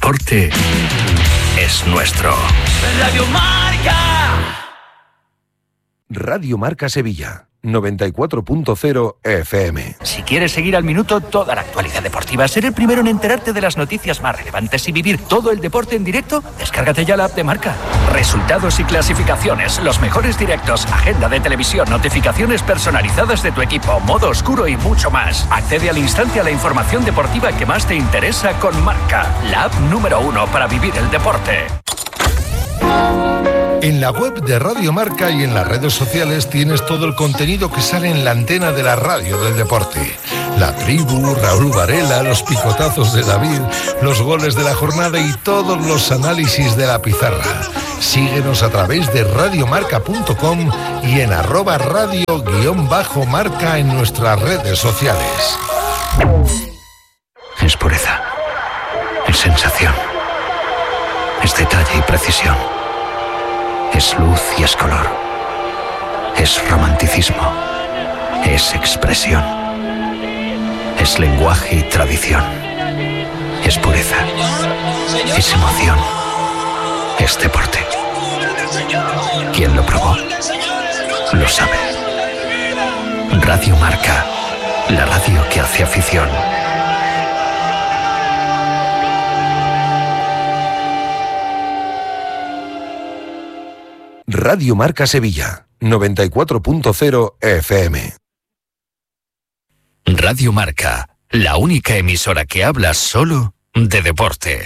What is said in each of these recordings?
deporte es nuestro. Radio Marca. Radio Marca Sevilla, 94.0 FM. Si quieres seguir al minuto toda la actualidad deportiva, ser el primero en enterarte de las noticias más relevantes y vivir todo el deporte en directo, descárgate ya la app de Marca. Resultados y clasificaciones, los mejores directos, agenda de televisión, notificaciones personalizadas de tu equipo, modo oscuro y mucho más. Accede al instante a la información deportiva que más te interesa con Marca, la app número 1 para vivir el deporte. En la web de Radio Marca y en las redes sociales tienes todo el contenido que sale en la antena de la radio del deporte. La tribu, Raúl Varela, los picotazos de David, los goles de la jornada y todos los análisis de la pizarra. Síguenos a través de radiomarca.com y en @radio_marca en nuestras redes sociales. Es pureza, es sensación, es detalle y precisión. Es luz y es color. Es romanticismo. Es expresión. Es lenguaje y tradición. Es pureza. Es emoción. Es deporte. ¿Quién lo probó? Lo sabe. Radio Marca. La radio que hace afición. Radio Marca Sevilla, 94.0 FM. Radio Marca, la única emisora que habla solo de deporte.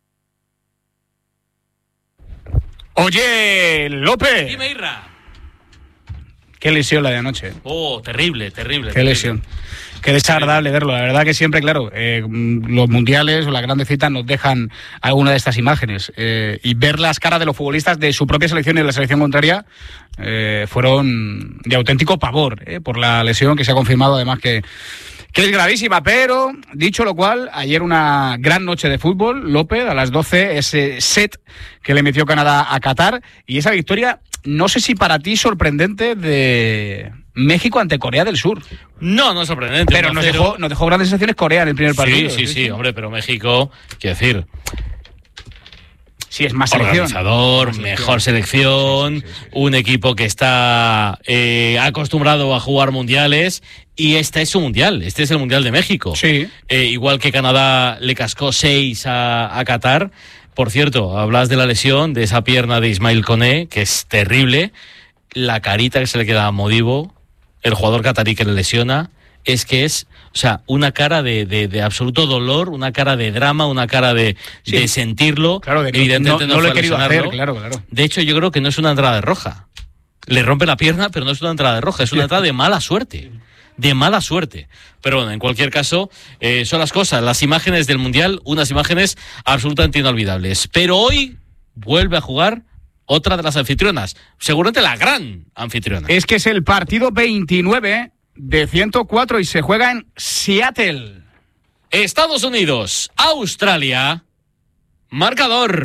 Oye, López. Dime, Irra. Qué lesión la de anoche. Oh, terrible. Qué lesión. Qué desagradable verlo. La verdad que siempre, claro, los mundiales o las grandes citas nos dejan alguna de estas imágenes. Y ver las caras de los futbolistas de su propia selección y de la selección contraria fueron de auténtico pavor, por la lesión que se ha confirmado además que es gravísima. Pero, dicho lo cual, ayer una gran noche de fútbol, López, a las 12, ese set que le metió Canadá a Qatar y esa victoria, no sé si para ti sorprendente, de México ante Corea del Sur. No es sorprendente. Pero nos dejó grandes sensaciones Corea en el primer partido. Sí, hombre, pero México, quiero decir, sí, es más selección. Organizador, mejor selección, sí. Un equipo que está acostumbrado a jugar mundiales y este es su mundial, este es el Mundial de México. Sí. Igual que Canadá le cascó 6 a Qatar. Por cierto, hablas de la lesión de esa pierna de Ismail Koné, que es terrible. La carita que se le queda a Modibo, el jugador catarí que le lesiona, es una cara de absoluto dolor, una cara de drama, una cara de sentirlo. Claro, evidentemente no lo he querido hacer, claro. De hecho, yo creo que no es una entrada de roja. Le rompe la pierna, pero no es una entrada de roja, es una entrada de mala suerte. Pero bueno, en cualquier caso, son las cosas, las imágenes del Mundial, unas imágenes absolutamente inolvidables. Pero hoy vuelve a jugar otra de las anfitrionas, seguramente la gran anfitriona. Es que es el partido 29 de 104 y se juega en Seattle. Estados Unidos, Australia, marcador.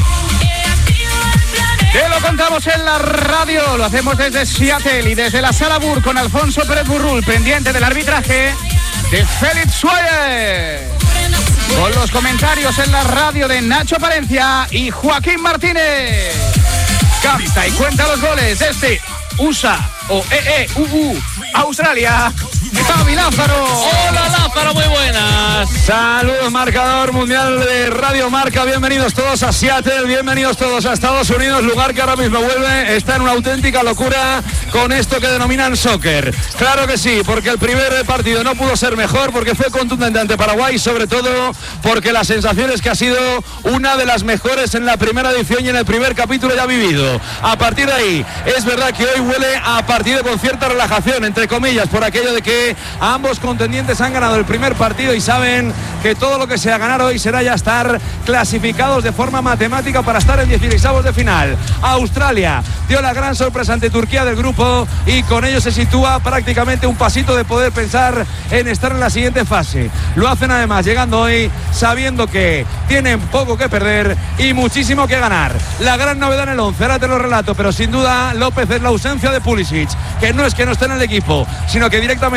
Te lo contamos en la radio, lo hacemos desde Seattle y desde la Sala Bur con Alfonso Pérez Burrul, pendiente del arbitraje de Félix Suárez. Con los comentarios en la radio de Nacho Palencia y Joaquín Martínez. Canta y cuenta los goles desde USA o Australia. Javi Lázaro. Hola Lázaro, muy buenas. Saludos, marcador mundial de Radio Marca. Bienvenidos todos a Seattle, bienvenidos todos a Estados Unidos, lugar que ahora mismo está en una auténtica locura con esto que denominan soccer. Claro que sí, porque el primer partido no pudo ser mejor, porque fue contundente ante Paraguay, sobre todo porque la sensación es que ha sido una de las mejores en la primera edición y en el primer capítulo ya vivido. A partir de ahí, es verdad que hoy huele a partido con cierta relajación, entre comillas, por aquello de que ambos contendientes han ganado el primer partido y saben que todo lo que sea ganar hoy será ya estar clasificados de forma matemática para estar en 16avos de final. Australia dio la gran sorpresa ante Turquía del grupo y con ello se sitúa prácticamente un pasito de poder pensar en estar en la siguiente fase. Lo hacen además llegando hoy sabiendo que tienen poco que perder y muchísimo que ganar. La gran novedad en el 11, ahora te lo relato, pero sin duda, López, es la ausencia de Pulisic, que no es que no esté en el equipo, sino que directamente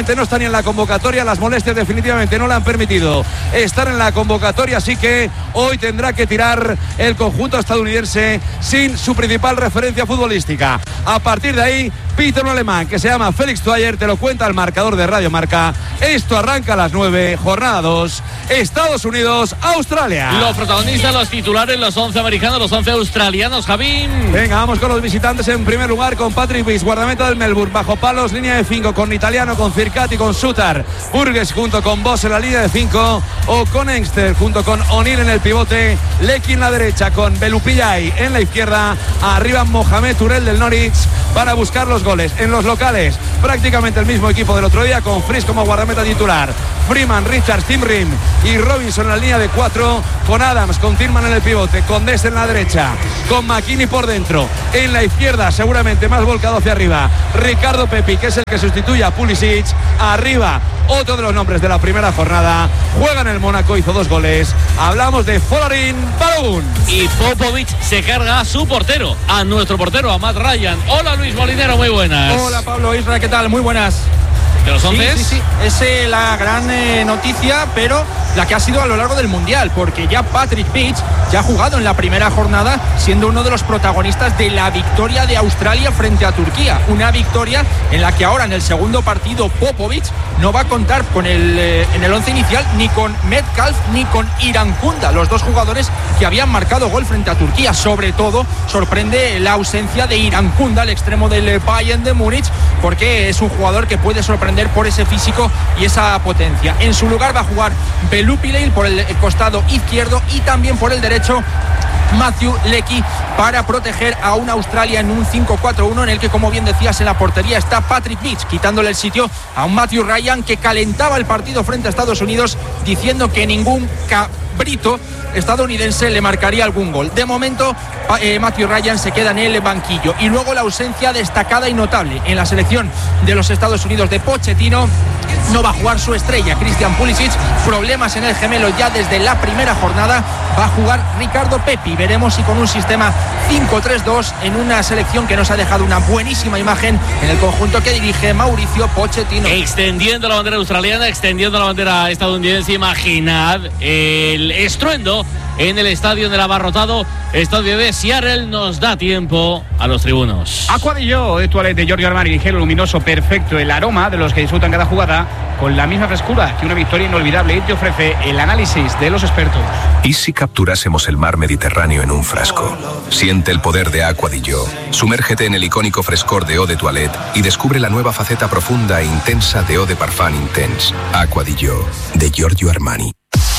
Finalmente no está ni en la convocatoria, las molestias definitivamente no le han permitido estar en la convocatoria, así que hoy tendrá que tirar el conjunto estadounidense sin su principal referencia futbolística. A partir de ahí pita un alemán que se llama Felix Zweier, te lo cuenta el marcador de Radio Marca. Esto arranca a las 9, jornada 2, Estados Unidos, Australia. Los protagonistas, los titulares, los 11 americanos, los 11 australianos, Javín. Venga, vamos con los visitantes en primer lugar con Patrick Beach, guardameta del Melbourne, bajo palos, línea de 5 con Italiano, con Circati, con Sutar, Burgess junto con Boss en la línea de 5 o con Engster junto con O'Neill en el pivote, Lecky en la derecha con Belupillay en la izquierda, arriba Mohamed Turel del Norwich para buscar los goles. En los locales, prácticamente el mismo equipo del otro día, con Fries como guardameta titular, Freeman, Richards, Tim Rim y Robinson en la línea de 4, con Adams, con Tillman en el pivote, con Dest en la derecha, con McKinney por dentro, en la izquierda seguramente más volcado hacia arriba, Ricardo Pepi, que es el que sustituye a Pulisic, arriba otro de los nombres de la primera jornada, juega en el Mónaco, hizo 2 goles, hablamos de Folarin Balogun. Y Popovic se carga a su portero, a nuestro portero, a Matt Ryan. Hola Luis Molinero, muy buenas. Hola Pablo, Isra, ¿qué tal? Muy buenas. ¿De los 11? Sí. Es la gran noticia, pero la que ha sido a lo largo del Mundial, porque ya Patrick Beach ya ha jugado en la primera jornada, siendo uno de los protagonistas de la victoria de Australia frente a Turquía. Una victoria en la que ahora en el segundo partido Popovic no va a contar con en el 11 inicial ni con Metcalf ni con Irankunda, los dos jugadores que habían marcado gol frente a Turquía. Sobre todo sorprende la ausencia de Irankunda, el extremo del Bayern de Múnich, porque es un jugador que puede sorprender por ese físico y esa potencia. En su lugar va a jugar Belupillay por el costado izquierdo y también por el derecho Matthew Lecky, para proteger a una Australia en un 5-4-1 en el que, como bien decías, en la portería está Patrick Beach, quitándole el sitio a un Matthew Ryan que calentaba el partido frente a Estados Unidos, diciendo que ningún cabrito estadounidense le marcaría algún gol. De momento Matthew Ryan se queda en el banquillo. Y luego la ausencia destacada y notable en la selección de los Estados Unidos de Pochettino. No va a jugar su estrella Christian Pulisic, problemas en el gemelo ya desde la primera jornada. Va a jugar Ricardo Pepi. Veremos si con un sistema 5-3-2 en una selección que nos ha dejado una buenísima imagen en el conjunto que dirige Mauricio Pochettino. Extendiendo la bandera australiana, extendiendo la bandera estadounidense. Imaginad el estruendo en el estadio del abarrotado estadio de Seattle. Nos da tiempo a los tribunos. Aqua di Gio de Toilette de Giorgio Armani, ligero, luminoso, perfecto, el aroma de los que disfrutan cada jugada con la misma frescura que una victoria inolvidable, y te ofrece el análisis de los expertos. ¿Y si capturásemos el mar Mediterráneo en un frasco? Siente el poder de Aqua di Gio. Sumérgete en el icónico frescor de Eau de Toilette y descubre la nueva faceta profunda e intensa de Eau de Parfum Intense. Aqua di Gio, de Giorgio Armani.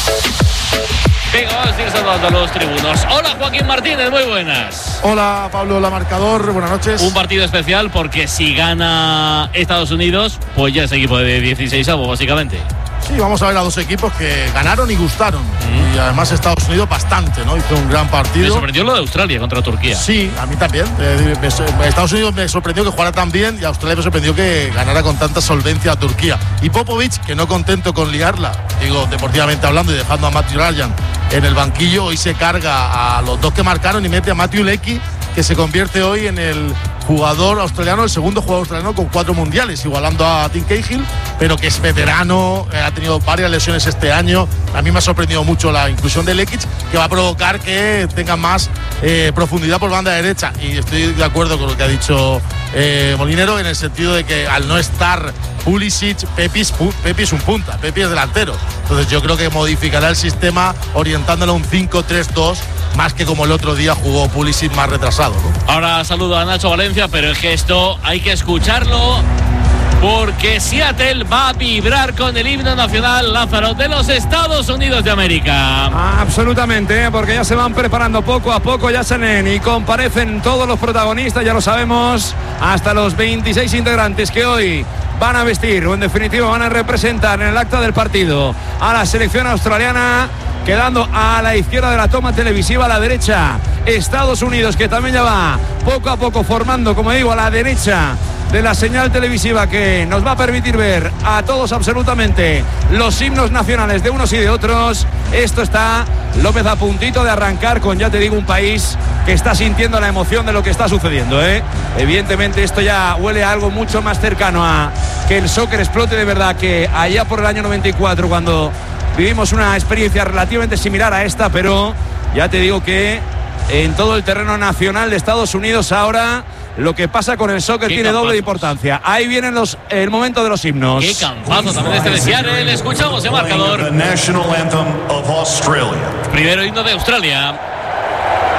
Venga, vamos a ir saludando a los tribunos. Hola Joaquín Martínez, muy buenas. Hola Pablo, hola marcador, buenas noches. Un partido especial porque si gana Estados Unidos, pues ya es equipo de 16avo básicamente. Sí, vamos a ver a dos equipos que ganaron y gustaron. Y además Estados Unidos bastante, ¿no? Hizo un gran partido. Me sorprendió lo de Australia contra Turquía. Sí, a mí también. Estados Unidos me sorprendió que jugara tan bien y Australia me sorprendió que ganara con tanta solvencia a Turquía. Y Popovic, que no contento con liarla, digo, deportivamente hablando, y dejando a Matthew Ryan en el banquillo, hoy se carga a los dos que marcaron y mete a Matthew Lecky, que se convierte hoy en el jugador australiano, el segundo jugador australiano con 4 mundiales, igualando a Tim Cahill, pero que es veterano, ha tenido varias lesiones este año. A mí me ha sorprendido mucho la inclusión de Lekic, que va a provocar que tenga más profundidad por banda derecha. Y estoy de acuerdo con lo que ha dicho Molinero, en el sentido de que al no estar Pulisic, Pepi es un punta, Pepi es delantero. Entonces yo creo que modificará el sistema orientándolo a un 5-3-2, más que como el otro día jugó Pulisic más retrasado, ¿no? Ahora saludo a Nacho Valencia, pero el gesto hay que escucharlo porque Seattle va a vibrar con el himno nacional, Lázaro, de los Estados Unidos de América. Absolutamente, porque ya se van preparando poco a poco, ya salen y comparecen todos los protagonistas, ya lo sabemos, hasta los 26 integrantes que hoy van a vestir, o en definitiva van a representar en el acta del partido a la selección australiana, quedando a la izquierda de la toma televisiva, a la derecha Estados Unidos, que también ya va poco a poco formando, como digo, a la derecha de la señal televisiva que nos va a permitir ver a todos absolutamente los himnos nacionales de unos y de otros. Esto está, López, a puntito de arrancar con, ya te digo, un país que está sintiendo la emoción de lo que está sucediendo, ¿eh? Evidentemente esto ya huele a algo mucho más cercano a que el soccer explote de verdad, que allá por el año 94, cuando vivimos una experiencia relativamente similar a esta, pero ya te digo que en todo el terreno nacional de Estados Unidos ahora lo que pasa con el soccer tiene doble de importancia. Ahí vienen el momento de los himnos. Qué campazo también desde Seattle. Le escuchamos el marcador. Primero himno de Australia.